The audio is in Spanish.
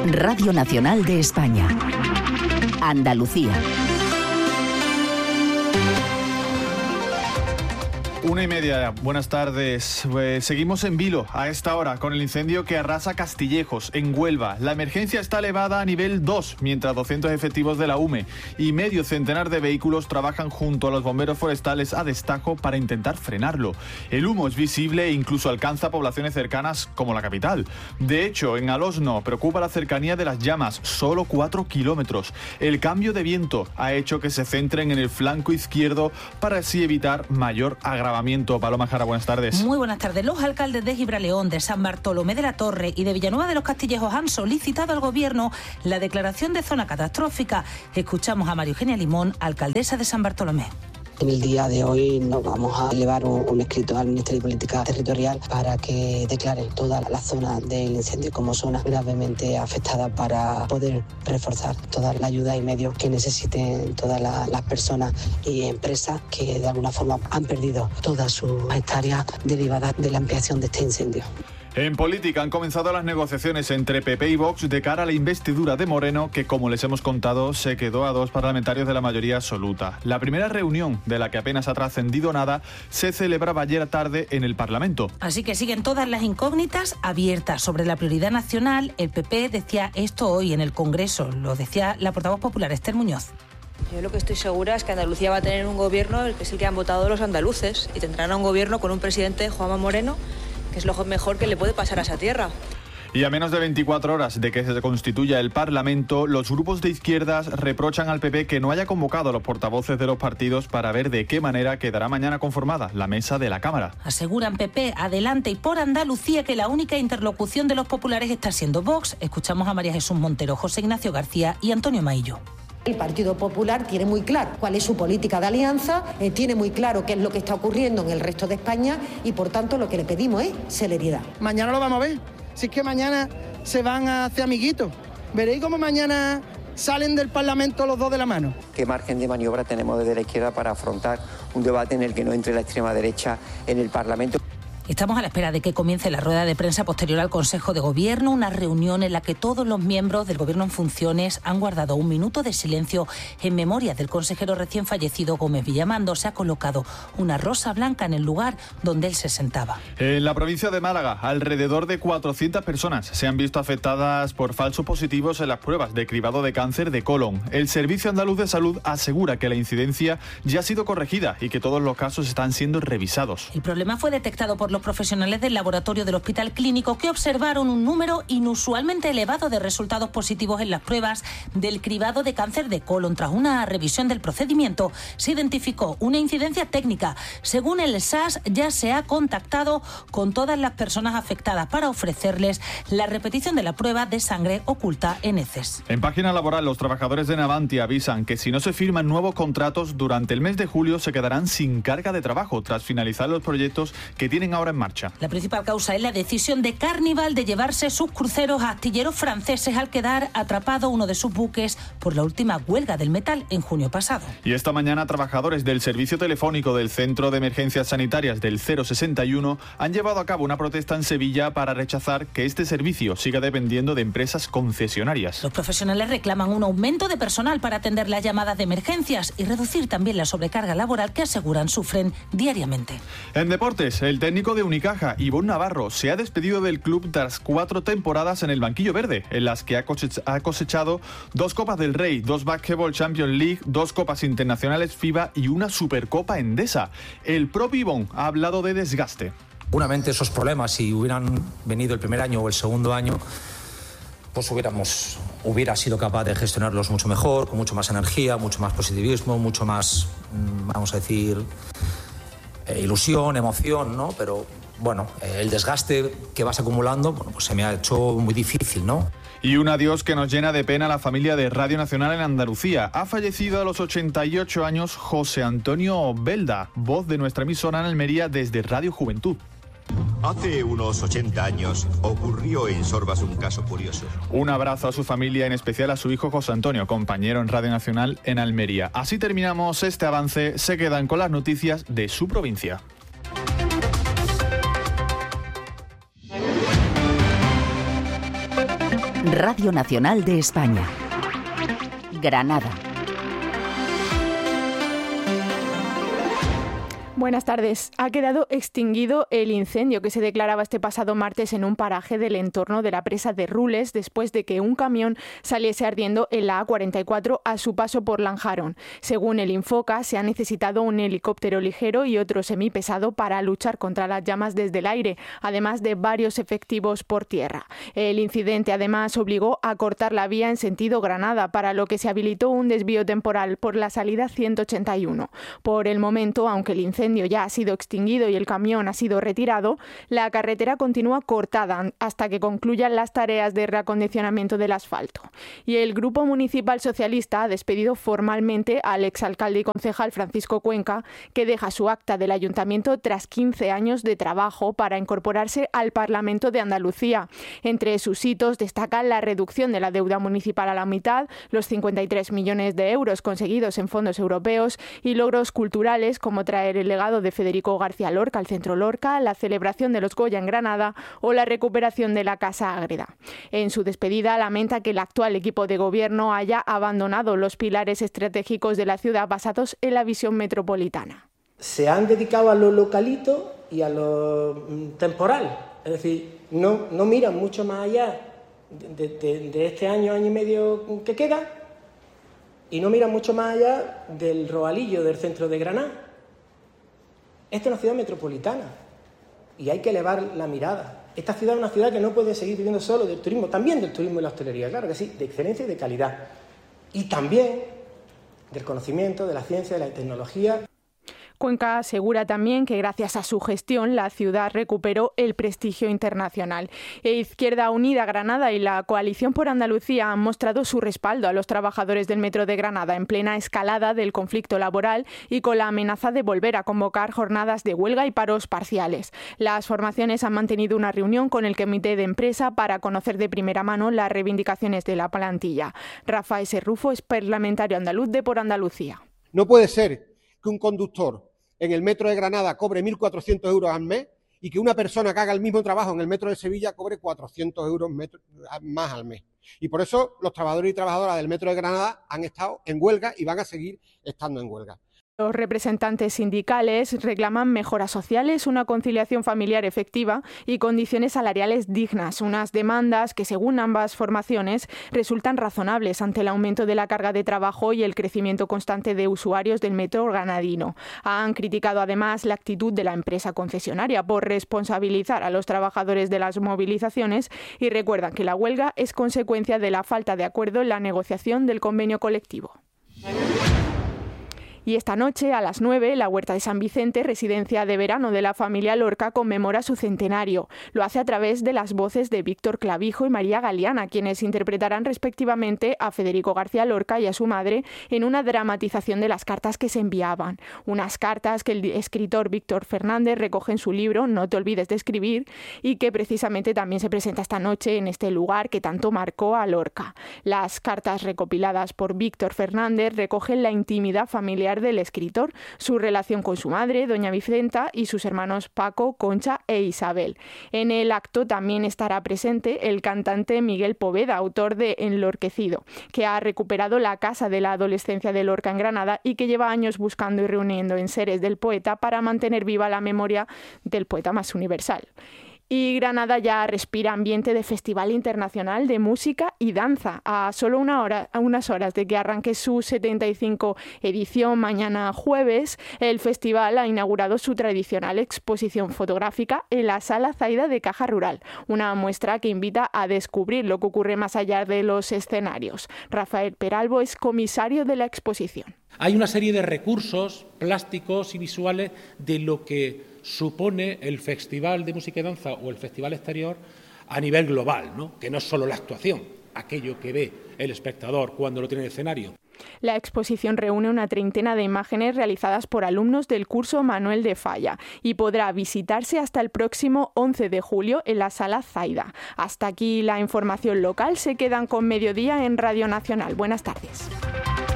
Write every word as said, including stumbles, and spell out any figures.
Radio Nacional de España. Andalucía. Una y media, buenas tardes. Pues seguimos en vilo a esta hora con el incendio que arrasa Castillejos, en Huelva. La emergencia está elevada a nivel dos, mientras doscientos efectivos de la U M E y medio centenar de vehículos trabajan junto a los bomberos forestales a destajo para intentar frenarlo. El humo es visible e incluso alcanza poblaciones cercanas como la capital. De hecho, en Alosno preocupa la cercanía de las llamas, solo cuatro kilómetros. El cambio de viento ha hecho que se centren en el flanco izquierdo para así evitar mayor agravamiento. Paloma Jara, buenas tardes. Muy buenas tardes. Los alcaldes de Gibraleón, de San Bartolomé de la Torre y de Villanueva de los Castillejos han solicitado al Gobierno la declaración de zona catastrófica. Escuchamos a María Eugenia Limón, alcaldesa de San Bartolomé. En el día de hoy nos vamos a elevar un, un escrito al Ministerio de Política Territorial para que declare toda la zona del incendio como zona gravemente afectada para poder reforzar toda la ayuda y medios que necesiten todas la, las personas y empresas que de alguna forma han perdido todas sus hectáreas derivadas de la ampliación de este incendio. En política han comenzado las negociaciones entre P P y Vox de cara a la investidura de Moreno, que, como les hemos contado, se quedó a dos parlamentarios de la mayoría absoluta. La primera reunión, de la que apenas ha trascendido nada, se celebraba ayer tarde en el Parlamento. Así que siguen todas las incógnitas abiertas sobre la prioridad nacional. El P P decía esto hoy en el Congreso, lo decía la portavoz popular Esther Muñoz. Yo lo que estoy segura es que Andalucía va a tener un gobierno el que es el que han votado los andaluces y tendrán un gobierno con un presidente, Juanma Moreno, que es lo mejor que le puede pasar a esa tierra. Y a menos de veinticuatro horas de que se constituya el Parlamento, los grupos de izquierdas reprochan al P P que no haya convocado a los portavoces de los partidos para ver de qué manera quedará mañana conformada la mesa de la Cámara. Aseguran P P, Adelante y por Andalucía que la única interlocución de los populares está siendo Vox. Escuchamos a María Jesús Montero, José Ignacio García y Antonio Maillo. El Partido Popular tiene muy claro cuál es su política de alianza, eh, tiene muy claro qué es lo que está ocurriendo en el resto de España y, por tanto, lo que le pedimos es celeridad. Mañana lo vamos a ver. Si es que mañana se van a hacer amiguitos. Veréis cómo mañana salen del Parlamento los dos de la mano. ¿Qué margen de maniobra tenemos desde la izquierda para afrontar un debate en el que no entre la extrema derecha en el Parlamento? Estamos a la espera de que comience la rueda de prensa posterior al Consejo de Gobierno, una reunión en la que todos los miembros del Gobierno en funciones han guardado un minuto de silencio en memoria del consejero recién fallecido Gómez Villamando. Se ha colocado una rosa blanca en el lugar donde él se sentaba. En la provincia de Málaga, alrededor de cuatrocientas personas se han visto afectadas por falsos positivos en las pruebas de cribado de cáncer de colon. El Servicio Andaluz de Salud asegura que la incidencia ya ha sido corregida y que todos los casos están siendo revisados. El problema fue detectado por los profesionales del laboratorio del Hospital Clínico, que observaron un número inusualmente elevado de resultados positivos en las pruebas del cribado de cáncer de colon. Tras una revisión del procedimiento, se identificó una incidencia técnica. Según el S A S, ya se ha contactado con todas las personas afectadas para ofrecerles la repetición de la prueba de sangre oculta en heces. En página laboral, los trabajadores de Navantia avisan que si no se firman nuevos contratos durante el mes de julio se quedarán sin carga de trabajo tras finalizar los proyectos que tienen ahora en marcha. La principal causa es la decisión de Carnival de llevarse sus cruceros a astilleros franceses al quedar atrapado uno de sus buques por la última huelga del metal en junio pasado. Y esta mañana trabajadores del servicio telefónico del Centro de Emergencias Sanitarias del cero sesenta y uno han llevado a cabo una protesta en Sevilla para rechazar que este servicio siga dependiendo de empresas concesionarias. Los profesionales reclaman un aumento de personal para atender las llamadas de emergencias y reducir también la sobrecarga laboral que aseguran sufren diariamente. En deportes, el técnico de Unicaja, Ivonne Navarro, se ha despedido del club tras cuatro temporadas en el banquillo verde, en las que ha cosechado dos Copas del Rey, dos Basketball Champions League, dos Copas Internacionales FIBA y una Supercopa Endesa. El propio Ivonne ha hablado de desgaste. Seguramente esos problemas, si hubieran venido el primer año o el segundo año, pues hubiéramos, hubiera sido capaz de gestionarlos mucho mejor, con mucho más energía, mucho más positivismo, mucho más, vamos a decir, eh, ilusión, emoción, ¿no? Pero bueno, eh, el desgaste que vas acumulando, bueno, pues se me ha hecho muy difícil, ¿no? Y un adiós que nos llena de pena a la familia de Radio Nacional en Andalucía. Ha fallecido a los ochenta y ocho años José Antonio Belda, voz de nuestra emisora en Almería desde Radio Juventud. Hace unos ochenta años ocurrió en Sorbas un caso curioso. Un abrazo a su familia, en especial a su hijo José Antonio, compañero en Radio Nacional en Almería. Así terminamos este avance. Se quedan con las noticias de su provincia. Radio Nacional de España. Granada. Buenas tardes. Ha quedado extinguido el incendio que se declaraba este pasado martes en un paraje del entorno de la presa de Rules después de que un camión saliese ardiendo en la A cuarenta y cuatro a su paso por Lanjarón. Según el Infoca, se ha necesitado un helicóptero ligero y otro semipesado para luchar contra las llamas desde el aire, además de varios efectivos por tierra. El incidente además obligó a cortar la vía en sentido Granada, para lo que se habilitó un desvío temporal por la salida ciento ochenta y uno. Por el momento, aunque el incendio ya ha sido extinguido y el camión ha sido retirado, la carretera continúa cortada hasta que concluyan las tareas de reacondicionamiento del asfalto. Y el Grupo Municipal Socialista ha despedido formalmente al exalcalde y concejal Francisco Cuenca, que deja su acta del ayuntamiento tras quince años de trabajo para incorporarse al Parlamento de Andalucía. Entre sus hitos destacan la reducción de la deuda municipal a la mitad, los cincuenta y tres millones de euros conseguidos en fondos europeos y logros culturales como traer el legado de Federico García Lorca al Centro Lorca, la celebración de los Goya en Granada o la recuperación de la Casa Ágreda. En su despedida lamenta que el actual equipo de gobierno haya abandonado los pilares estratégicos de la ciudad basados en la visión metropolitana. Se han dedicado a lo localito y a lo temporal, es decir, no, no miran mucho más allá de, de, de este año, año y medio que queda, y no miran mucho más allá del roalillo del centro de Granada. Esta es una ciudad metropolitana y hay que elevar la mirada. Esta ciudad es una ciudad que no puede seguir viviendo solo del turismo, también del turismo y la hostelería, claro que sí, de excelencia y de calidad. Y también del conocimiento, de la ciencia, de la tecnología. Cuenca asegura también que gracias a su gestión la ciudad recuperó el prestigio internacional. Izquierda Unida Granada y la Coalición por Andalucía han mostrado su respaldo a los trabajadores del Metro de Granada en plena escalada del conflicto laboral y con la amenaza de volver a convocar jornadas de huelga y paros parciales. Las formaciones han mantenido una reunión con el comité de empresa para conocer de primera mano las reivindicaciones de la plantilla. Rafa S. Rufo es parlamentario andaluz de Por Andalucía. No puede ser que un conductor en el metro de Granada cobre mil cuatrocientos euros al mes y que una persona que haga el mismo trabajo en el metro de Sevilla cobre cuatrocientos euros más al mes. Y por eso los trabajadores y trabajadoras del metro de Granada han estado en huelga y van a seguir estando en huelga. Los representantes sindicales reclaman mejoras sociales, una conciliación familiar efectiva y condiciones salariales dignas, unas demandas que, según ambas formaciones, resultan razonables ante el aumento de la carga de trabajo y el crecimiento constante de usuarios del metro granadino. Han criticado además la actitud de la empresa concesionaria por responsabilizar a los trabajadores de las movilizaciones y recuerdan que la huelga es consecuencia de la falta de acuerdo en la negociación del convenio colectivo. Y esta noche, a las nueve, la Huerta de San Vicente, residencia de verano de la familia Lorca, conmemora su centenario. Lo hace a través de las voces de Víctor Clavijo y María Galeana, quienes interpretarán respectivamente a Federico García Lorca y a su madre en una dramatización de las cartas que se enviaban. Unas cartas que el escritor Víctor Fernández recoge en su libro No te olvides de escribir y que precisamente también se presenta esta noche en este lugar que tanto marcó a Lorca. Las cartas recopiladas por Víctor Fernández recogen la intimidad familiar del escritor, su relación con su madre, doña Vicenta, y sus hermanos Paco, Concha e Isabel. En el acto también estará presente el cantante Miguel Poveda, autor de Enlorquecido, que ha recuperado la casa de la adolescencia de Lorca en Granada y que lleva años buscando y reuniendo enseres del poeta para mantener viva la memoria del poeta más universal. Y Granada ya respira ambiente de Festival Internacional de Música y Danza. A solo una hora, a unas horas de que arranque su setenta y cinco edición mañana jueves, el festival ha inaugurado su tradicional exposición fotográfica en la Sala Zaida de Caja Rural, una muestra que invita a descubrir lo que ocurre más allá de los escenarios. Rafael Peralbo es comisario de la exposición. Hay una serie de recursos plásticos y visuales de lo que supone el Festival de Música y Danza o el Festival Exterior a nivel global, ¿no? Que no es solo la actuación, aquello que ve el espectador cuando lo tiene en el escenario. La exposición reúne una treintena de imágenes realizadas por alumnos del curso Manuel de Falla y podrá visitarse hasta el próximo once de julio en la Sala Zaida. Hasta aquí la información local. Se quedan con Mediodía en Radio Nacional. Buenas tardes.